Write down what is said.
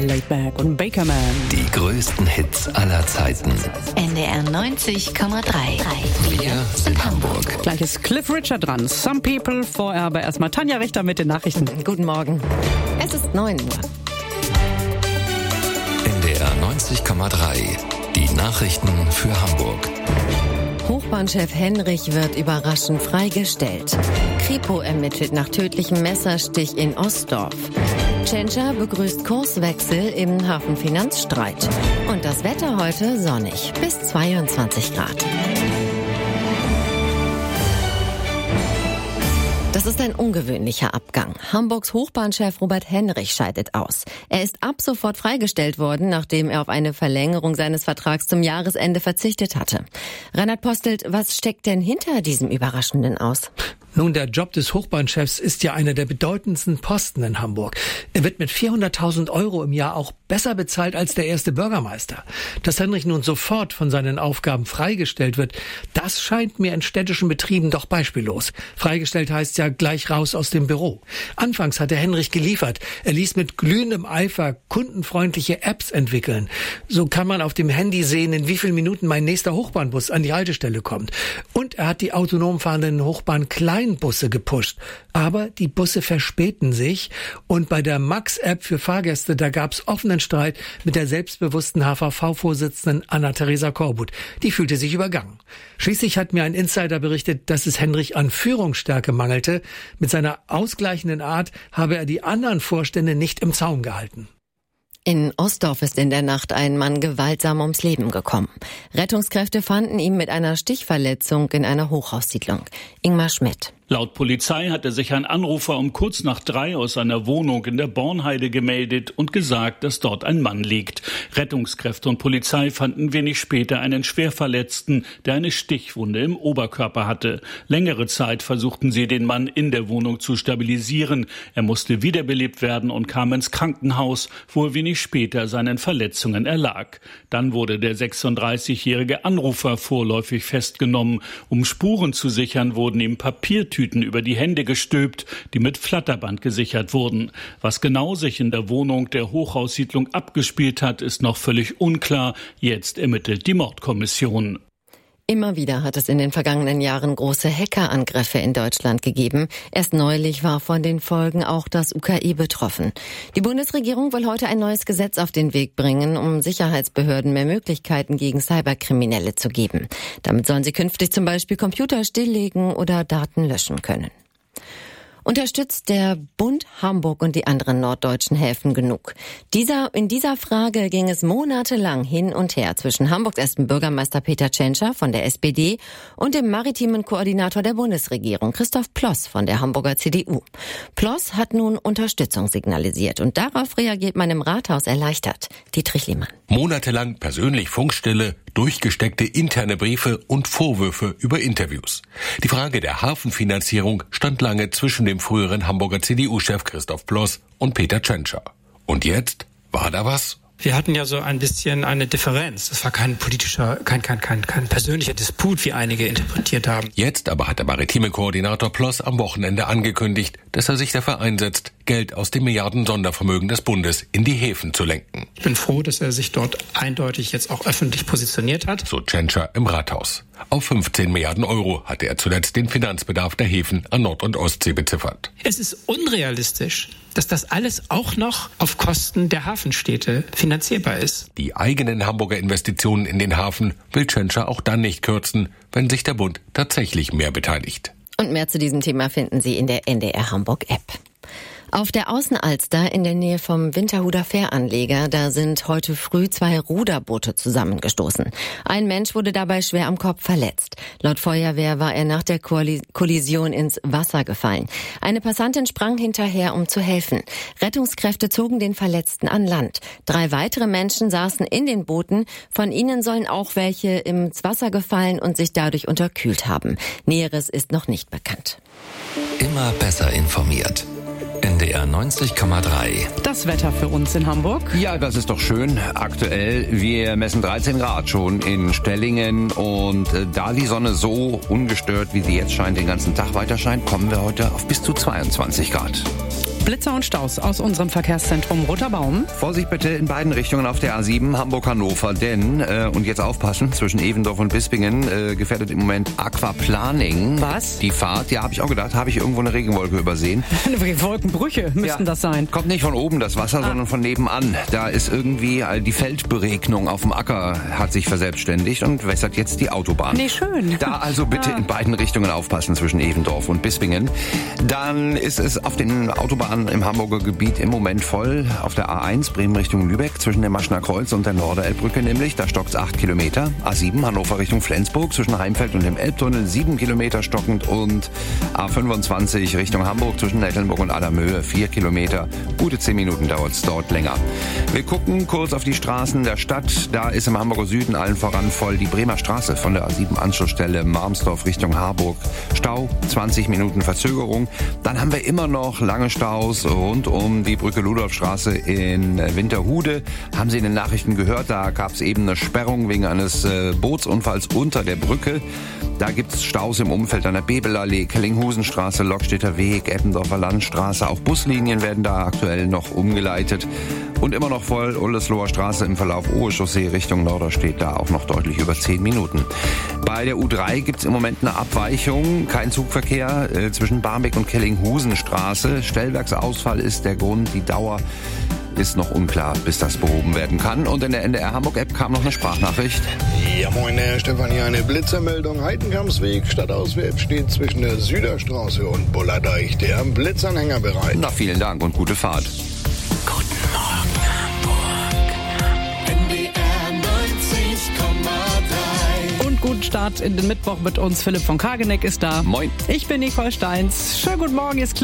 Laidback und Bakerman. Die größten Hits aller Zeiten. NDR 90,3. Wir sind Hamburg. Gleich ist Cliff Richard dran. Some People. Vorher aber erstmal Tanja Richter mit den Nachrichten. Guten Morgen. Es ist 9 Uhr. NDR 90,3. Die Nachrichten für Hamburg. Hochbahnchef Henrich wird überraschend freigestellt. Kripo ermittelt nach tödlichem Messerstich in Ostdorf. Tschentscher begrüßt Kurswechsel im Hafenfinanzstreit. Und das Wetter heute sonnig, bis 22 Grad. Das ist ein ungewöhnlicher Abgang. Hamburgs Hochbahnchef Robert Henrich scheidet aus. Er ist ab sofort freigestellt worden, nachdem er auf eine Verlängerung seines Vertrags zum Jahresende verzichtet hatte. Reinhard Postelt, was steckt denn hinter diesem überraschenden Aus? Nun, der Job des Hochbahnchefs ist ja einer der bedeutendsten Posten in Hamburg. Er wird mit 400.000 € im Jahr auch besser bezahlt als der erste Bürgermeister. Dass Henrich nun sofort von seinen Aufgaben freigestellt wird, das scheint mir in städtischen Betrieben doch beispiellos. Freigestellt heißt ja gleich raus aus dem Büro. Anfangs hatte Henrich geliefert. Er ließ mit glühendem Eifer kundenfreundliche Apps entwickeln. So kann man auf dem Handy sehen, in wie vielen Minuten mein nächster Hochbahnbus an die Haltestelle kommt. Und er hat die autonom fahrenden Hochbahn-Kleinbusse gepusht. Aber die Busse verspäten sich. Und bei der Max-App für Fahrgäste, da gab's offenen Streit mit der selbstbewussten HVV-Vorsitzenden Anna-Theresa Korbut. Die fühlte sich übergangen. Schließlich hat mir ein Insider berichtet, dass es Henrich an Führungsstärke mangelte. Mit seiner ausgleichenden Art habe er die anderen Vorstände nicht im Zaum gehalten. In Ostdorf ist in der Nacht ein Mann gewaltsam ums Leben gekommen. Rettungskräfte fanden ihn mit einer Stichverletzung in einer Hochhaussiedlung. Ingmar Schmidt. Laut Polizei hatte sich ein Anrufer um kurz nach 3 aus seiner Wohnung in der Bornheide gemeldet und gesagt, dass dort ein Mann liegt. Rettungskräfte und Polizei fanden wenig später einen Schwerverletzten, der eine Stichwunde im Oberkörper hatte. Längere Zeit versuchten sie, den Mann in der Wohnung zu stabilisieren. Er musste wiederbelebt werden und kam ins Krankenhaus, wo er wenig später seinen Verletzungen erlag. Dann wurde der 36-jährige Anrufer vorläufig festgenommen. Um Spuren zu sichern, wurden ihm Papiertüten über die Hände gestülpt, die mit Flatterband gesichert wurden. Was genau sich in der Wohnung der Hochhaussiedlung abgespielt hat, ist noch völlig unklar. Jetzt ermittelt die Mordkommission. Immer wieder hat es in den vergangenen Jahren große Hackerangriffe in Deutschland gegeben. Erst neulich war von den Folgen auch das UKE betroffen. Die Bundesregierung will heute ein neues Gesetz auf den Weg bringen, um Sicherheitsbehörden mehr Möglichkeiten gegen Cyberkriminelle zu geben. Damit sollen sie künftig zum Beispiel Computer stilllegen oder Daten löschen können. Unterstützt der Bund Hamburg und die anderen norddeutschen Häfen genug? In dieser Frage ging es monatelang hin und her zwischen Hamburgs ersten Bürgermeister Peter Tschentscher von der SPD und dem maritimen Koordinator der Bundesregierung Christoph Ploss von der Hamburger CDU. Ploss hat nun Unterstützung signalisiert und darauf reagiert man im Rathaus erleichtert. Dietrich Lehmann. Monatelang persönlich Funkstille, durchgesteckte interne Briefe und Vorwürfe über Interviews. Die Frage der Hafenfinanzierung stand lange zwischen dem früheren Hamburger CDU-Chef Christoph Ploss und Peter Tschentscher. Und jetzt? War da was? Wir hatten ja so ein bisschen eine Differenz. Es war kein politischer, kein persönlicher Disput, wie einige interpretiert haben. Jetzt aber hat der maritime Koordinator Ploss am Wochenende angekündigt, dass er sich dafür einsetzt, Geld aus dem Milliarden-Sondervermögen des Bundes in die Häfen zu lenken. Ich bin froh, dass er sich dort eindeutig jetzt auch öffentlich positioniert hat. So Tschentscher im Rathaus. Auf 15 Milliarden € hatte er zuletzt den Finanzbedarf der Häfen an Nord- und Ostsee beziffert. Es ist unrealistisch, dass das alles auch noch auf Kosten der Hafenstädte finanzierbar ist. Die eigenen Hamburger Investitionen in den Hafen will Tschentscher auch dann nicht kürzen, wenn sich der Bund tatsächlich mehr beteiligt. Und mehr zu diesem Thema finden Sie in der NDR Hamburg App. Auf der Außenalster in der Nähe vom Winterhuder Fähranleger, da sind heute früh 2 Ruderboote zusammengestoßen. Ein Mensch wurde dabei schwer am Kopf verletzt. Laut Feuerwehr war er nach der Kollision ins Wasser gefallen. Eine Passantin sprang hinterher, um zu helfen. Rettungskräfte zogen den Verletzten an Land. 3 weitere Menschen saßen in den Booten. Von ihnen sollen auch welche ins Wasser gefallen und sich dadurch unterkühlt haben. Näheres ist noch nicht bekannt. Immer besser informiert. NDR 90,3. Das Wetter für uns in Hamburg. Ja, das ist doch schön. Aktuell, wir messen 13 Grad schon in Stellingen. Und da die Sonne so ungestört, wie sie jetzt scheint, den ganzen Tag weiter scheint, kommen wir heute auf bis zu 22 Grad. Blitzer und Staus aus unserem Verkehrszentrum Roter Baum. Vorsicht bitte in beiden Richtungen auf der A7 Hamburg-Hannover, denn, und jetzt aufpassen, zwischen Evendorf und Bispingen gefährdet im Moment Aquaplaning. Was? Die Fahrt, ja, habe ich auch gedacht, habe ich irgendwo eine Regenwolke übersehen. Wolkenbrüche müssten das sein. Kommt nicht von oben das Wasser, sondern von nebenan. Da ist irgendwie die Feldberegnung auf dem Acker hat sich verselbstständigt und wässert jetzt die Autobahn. Nee, schön. Da also bitte in beiden Richtungen aufpassen zwischen Evendorf und Bispingen. Dann ist es auf den Autobahnen im Hamburger Gebiet im Moment voll. Auf der A1 Bremen Richtung Lübeck zwischen dem Maschner Kreuz und der Norderelbbrücke nämlich. Da stockt's 8 Kilometer. A7 Hannover Richtung Flensburg zwischen Heimfeld und dem Elbtunnel 7 Kilometer stockend. Und A25 Richtung Hamburg zwischen Nettelnburg und Allermöhe 4 Kilometer. Gute 10 Minuten dauert's dort länger. Wir gucken kurz auf die Straßen der Stadt. Da ist im Hamburger Süden allen voran voll die Bremer Straße von der A7 Anschlussstelle Marmsdorf Richtung Harburg. Stau, 20 Minuten Verzögerung. Dann haben wir immer noch lange Staus rund um die Brücke Ludolfstraße in Winterhude. Haben Sie in den Nachrichten gehört, da gab es eben eine Sperrung wegen eines Bootsunfalls unter der Brücke. Da gibt es Staus im Umfeld an der Bebelallee, Kellinghusenstraße, Lockstädter Weg, Eppendorfer Landstraße. Auch Buslinien werden da aktuell noch umgeleitet. Und immer noch voll Oldesloher Straße im Verlauf Ohe-Chaussee Richtung Norderstedt, da auch noch deutlich über 10 Minuten. Bei der U3 gibt es im Moment eine Abweichung, kein Zugverkehr zwischen Barmbek und Kellinghusenstraße. Stellwerksausfall ist der Grund, die Dauer ist noch unklar, bis das behoben werden kann. Und in der NDR Hamburg-App kam noch eine Sprachnachricht. Ja, moin, Herr Stefan, hier eine Blitzermeldung. Heidenkampsweg, Stadtauswärts steht zwischen der Süderstraße und Bullerdeich der Blitzanhänger bereit. Na, vielen Dank und gute Fahrt. Guten Morgen, Hamburg. NDR 90,3. Und guten Start in den Mittwoch mit uns. Philipp von Kageneck ist da. Moin. Ich bin Nicole Steins. Schönen guten Morgen, jetzt